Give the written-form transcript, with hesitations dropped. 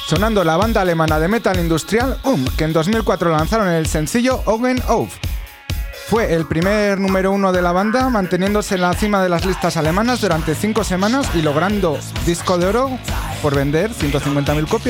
sonando la banda alemana de metal industrial que en 2004 lanzaron el sencillo Augen auf. Fue el primer número 1 de la banda, manteniéndose en la cima de las listas alemanas durante 5 semanas y logrando disco de oro por vender 150.000 copias.